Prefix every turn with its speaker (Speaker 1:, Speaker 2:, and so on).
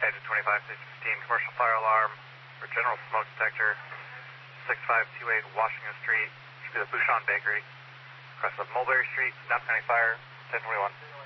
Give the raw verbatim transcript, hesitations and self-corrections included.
Speaker 1: Agent twenty-five, six fifteen, commercial fire alarm for general smoke detector, six five two eight Washington Street, should be the Bouchon Bakery, across the Mulberry Street, Knox County Fire, ten twenty-one.